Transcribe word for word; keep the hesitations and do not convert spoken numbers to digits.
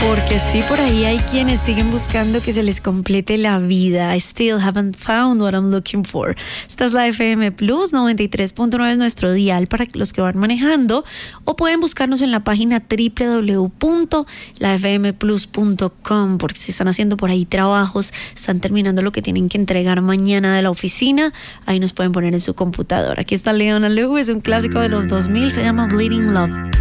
Porque sí, por ahí hay quienes siguen buscando que se les complete la vida. I still haven't found what I'm looking for. Esta es la F M Plus, noventa y tres punto nueve es nuestro dial para los que van manejando, o pueden buscarnos en la página doble u doble u doble u punto la f m plus punto com, porque si están haciendo por ahí trabajos, están terminando lo que tienen que entregar mañana de la oficina, ahí nos pueden poner en su computadora. Aquí está Leona Lewis, un clásico de los dos mil, se llama Bleeding Love.